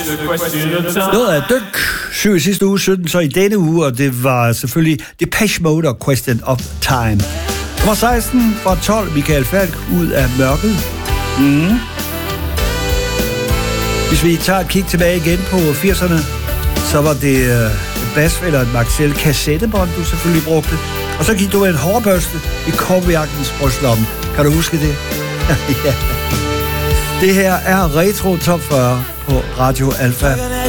Noget af dyk. 7 i sidste uge, 17 så i denne uge, og det var selvfølgelig Depeche Mode og Question of Time. Nummer 16 fra 12, Michael Falch, Ud af mørket. Hvis vi tager et kig tilbage igen på 80'erne, så var det basfælder et Maxell kassettebånd, du selvfølgelig brugte. Og så gik du med en hårbørste i korvjakkens brystlomme. Kan du huske det? Ja. Det her er Retro Top 40 på Radio Alpha.